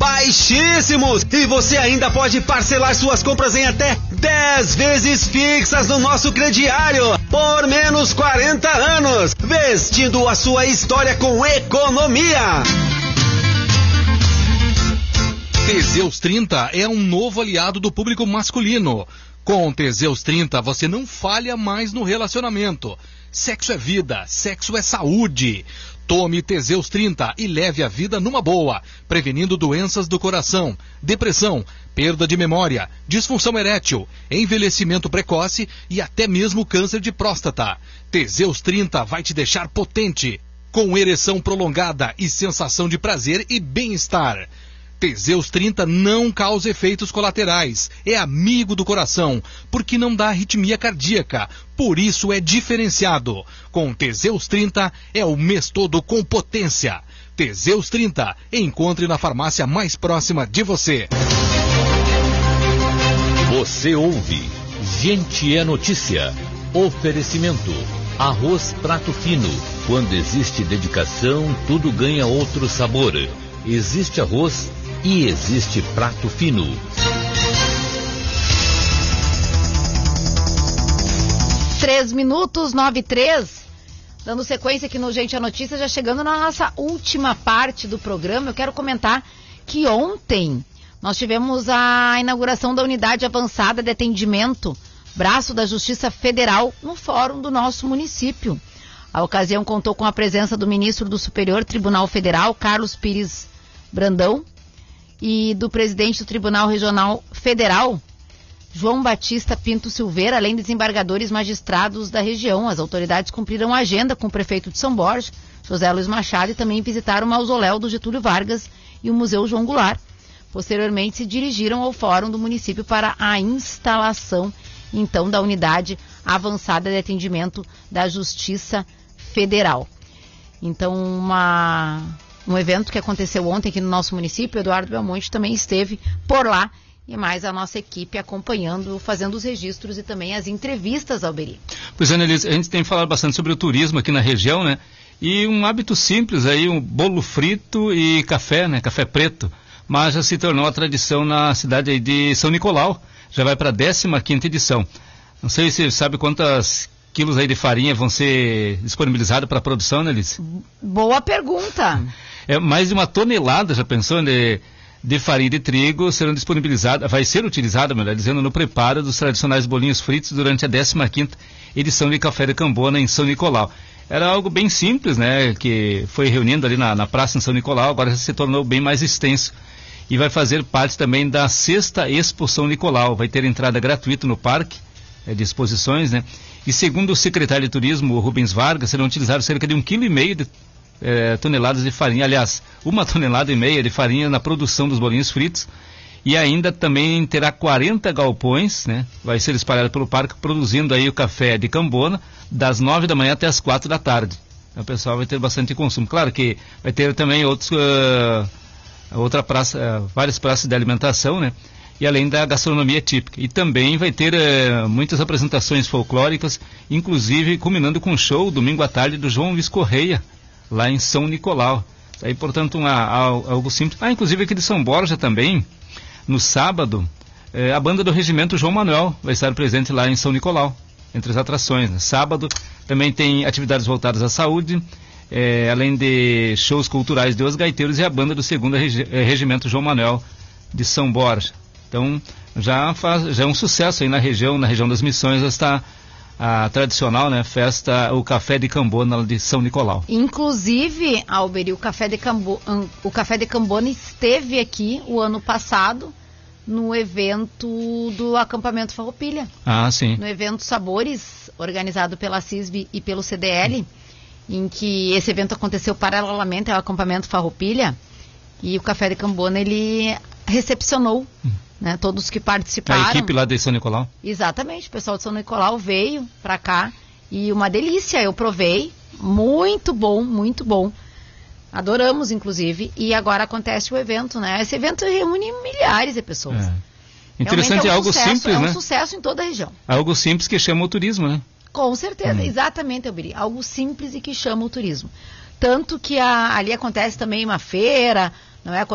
baixíssimos e você ainda pode parcelar suas compras em até 10 vezes fixas no nosso crediário por menos 40 anos, vestindo a sua história com economia. Teseus 30 é um novo aliado do público masculino. Com Teseus 30 você não falha mais no relacionamento. Sexo é vida, sexo é saúde. Tome Teseus 30 e leve a vida numa boa, prevenindo doenças do coração, depressão, perda de memória, disfunção erétil, envelhecimento precoce e até mesmo câncer de próstata. Teseus 30 vai te deixar potente, com ereção prolongada e sensação de prazer e bem-estar. Teseus 30 não causa efeitos colaterais, é amigo do coração, porque não dá arritmia cardíaca, por isso é diferenciado. Com Teseus 30 é o mês todo com potência. Teseus 30, encontre na farmácia mais próxima de você. Você ouve Gente é Notícia. Oferecimento: arroz Prato Fino. Quando existe dedicação, tudo ganha outro sabor. Existe arroz e existe Prato Fino. 3 minutos, 9:03. Dando sequência aqui no Gente a Notícia, já chegando na nossa última parte do programa, eu quero comentar que ontem nós tivemos a inauguração da Unidade Avançada de Atendimento, braço da Justiça Federal, no fórum do nosso município. A ocasião contou com a presença do ministro do Superior Tribunal Federal, Carlos Pires Brandão, e do presidente do Tribunal Regional Federal, João Batista Pinto Silveira, além de desembargadores magistrados da região. As autoridades cumpriram a agenda com o prefeito de São Borja, José Luiz Machado, e também visitaram o mausoléu do Getúlio Vargas e o Museu João Goulart. Posteriormente, se dirigiram ao fórum do município para a instalação, então, da Unidade Avançada de Atendimento da Justiça Federal. Então, um evento que aconteceu ontem aqui no nosso município. Eduardo Belmonte também esteve por lá, e mais a nossa equipe acompanhando, fazendo os registros e também as entrevistas, Alberi. Pois é, Nelise, a gente tem falado bastante sobre o turismo aqui na região, né? E um hábito simples aí, um bolo frito e café, né? Café preto. Mas já se tornou a tradição na cidade aí de São Nicolau. Já vai para a 15ª edição. Não sei se você sabe quantas quilos aí de farinha vão ser disponibilizados para a produção, Nelise? Boa pergunta. É mais de 1 tonelada, já pensou, de farinha de trigo serão disponibilizadas, vai ser utilizada, melhor dizendo, no preparo dos tradicionais bolinhos fritos durante a 15ª edição de Café de Cambona em São Nicolau. Era algo bem simples, né, que foi reunindo ali na praça em São Nicolau, agora já se tornou bem mais extenso. E vai fazer parte também da 6ª Expo São Nicolau. Vai ter entrada gratuita no parque de exposições, né? E segundo o secretário de Turismo, o Rubens Vargas, serão utilizados cerca de 1,5 kg de toneladas de farinha. Aliás, 1,5 toneladas de farinha na produção dos bolinhos fritos. E ainda também terá 40 galpões, né? Vai ser espalhado pelo parque, produzindo aí o café de Cambona, das 9 da manhã até as 4 da tarde. Então, o pessoal vai ter bastante consumo. Claro que vai ter também várias praças de alimentação, né? E além da gastronomia típica. E também vai ter muitas apresentações folclóricas, inclusive culminando com um show domingo à tarde do João Luiz Correia, lá em São Nicolau. Aí, portanto, algo simples. Inclusive aqui de São Borja também, no sábado, a banda do Regimento João Manuel vai estar presente lá em São Nicolau, entre as atrações, né? Sábado também tem atividades voltadas à saúde, além de shows culturais de Os Gaiteiros e a banda do 2º Regimento João Manuel de São Borja. Então, já é um sucesso aí na região das Missões, está a tradicional, né, festa, o Café de Cambona de São Nicolau. Inclusive, Alberi, o Café de Cambona esteve aqui o ano passado no evento do acampamento Farroupilha. Sim. No evento Sabores, organizado pela CISB e pelo CDL, em que esse evento aconteceu paralelamente ao acampamento Farroupilha, e o Café de Cambona, ele recepcionou, né, todos que participaram. A equipe lá de São Nicolau? Exatamente, o pessoal de São Nicolau veio para cá e uma delícia, eu provei, muito bom, muito bom. Adoramos, inclusive, e agora acontece o evento, né? Esse evento reúne milhares de pessoas. Interessante, algo simples, né? É um sucesso em toda a região. Algo simples que chama o turismo, né? Com certeza, exatamente, Alberi. Algo simples e que chama o turismo. Tanto que ali acontece também uma feira, não é?